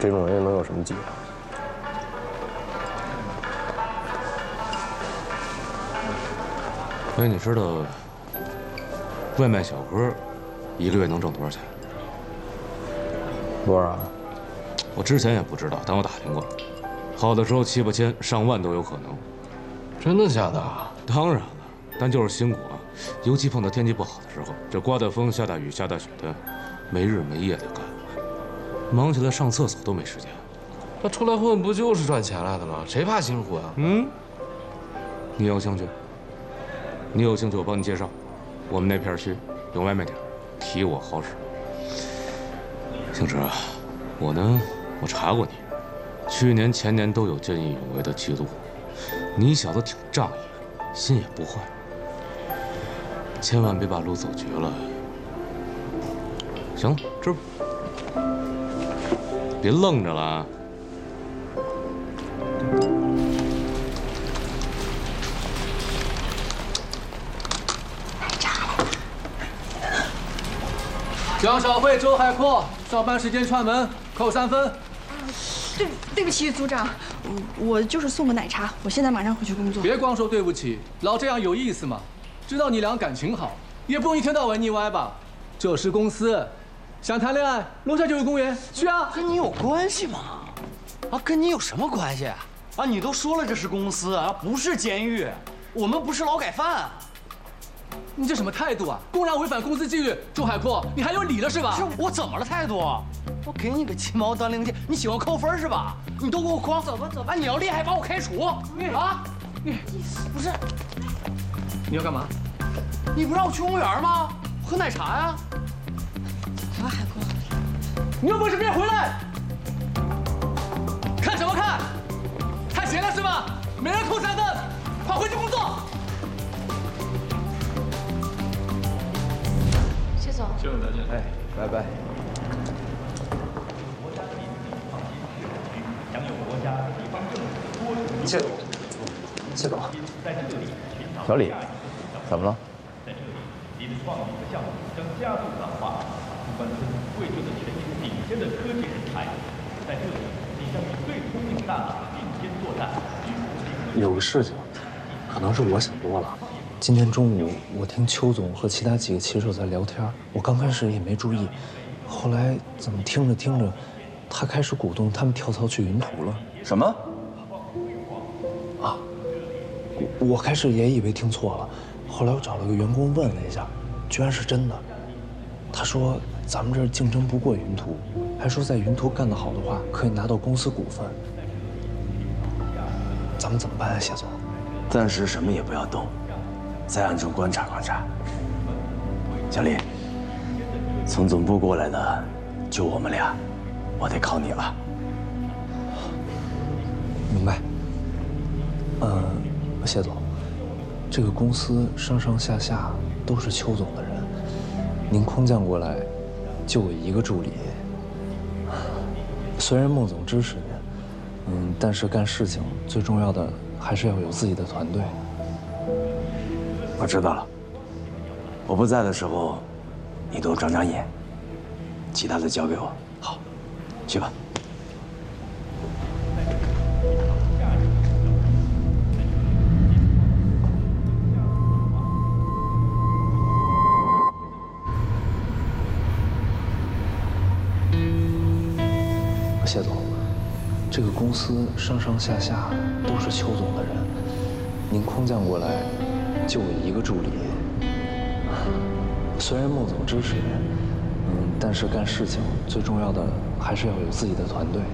这种人又能有什么技能？ 哎，你知道外卖小哥一个月能挣多少钱？ 多少？ 我之前也不知道，但我打听过，好的时候7、8千、上万都有可能。 真的假的？ 当然了，但就是辛苦啊，尤其碰到天气不好的时候，这刮大风、下大雨、下大雪的，没日没夜的干，忙起来上厕所都没时间。 那出来混不就是赚钱来的吗？谁怕辛苦啊？ 你有兴趣？你有兴趣，我帮你介绍，我们那片区有外卖点，提我好使。星驰啊，我查过你，去年、前年都有见义勇为的记录，你小子挺仗义，心也不坏，千万别把路走绝了。行了，吃吧，别愣着了啊。 江小慧、周海阔，上班时间串门，扣3分。 对不起，组长，我就是送个奶茶，我现在马上回去工作。 别光说对不起，老这样有意思吗？知道你俩感情好，也不用一天到晚腻歪吧？这是公司，想谈恋爱，楼下就有公园，去啊！ 跟你有关系吗？啊，跟你有什么关系？啊，你都说了这是公司啊，不是监狱，我们不是劳改犯。 你这什么态度啊？公然违反公司纪律，周海阔，你还有理了是吧？ 是我怎么了态度？我给你个鸡毛当令箭，你喜欢扣分是吧？你都给我框，怎么？啊，你要厉害把我开除？你不是？ 你要干嘛？ 你不让我去公园吗？喝奶茶呀？ 好啊，海阔， 你有本事别回来！看什么看？太闲了是吧？每人扣3分，快回去工作。 谢总。 谢谢大家。 哎，拜拜。谢总，谢总。小李，怎么了？ 你的创意和项目将加速转化。关村汇聚了全球顶尖的科技人才，在这里，你将与最聪明大脑并肩作战。 有个事情，可能是我想多了。今天中午，我听邱总和其他几个骑手在聊天，我刚开始也没注意，后来怎么听着听着，他开始鼓动他们跳槽去云图了。 什么？ 啊，我开始也以为听错了，后来我找了个员工问了一下，居然是真的。他说咱们这儿竞争不过云图，还说在云图干得好的话，可以拿到公司股份。咱们怎么办啊，谢总？ 暂时什么也不要动，再暗中观察观察。小李，从总部过来的就我们俩，我得靠你了。 明白。谢总，这个公司上上下下都是邱总的人，您空降过来，就我一个助理。虽然孟总支持您，但是干事情最重要的还是要有自己的团队。 我知道了，我不在的时候，你多长长眼，其他的交给我。 好， 去吧。 谢总，这个公司上上下下都是邱总的人，您空降过来，就我一个助理。虽然孟总支持您，但是干事情最重要的还是要有自己的团队。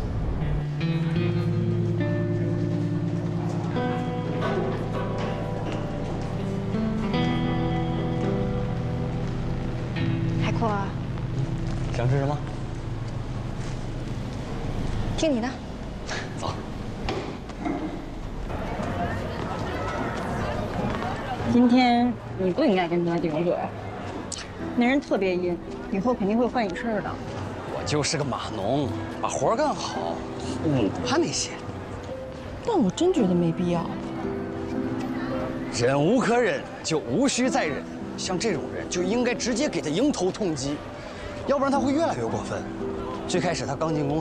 海阔啊， 想吃什么？ 听你的。 走。 今天你不应该跟他顶嘴，那人特别阴，以后肯定会坏你事儿的。 我就是个码农，把活干好，我不怕那些。 但我真觉得没必要。 忍无可忍，就无需再忍。像这种人就应该直接给他迎头痛击，要不然他会越来越过分。最开始他刚进公司。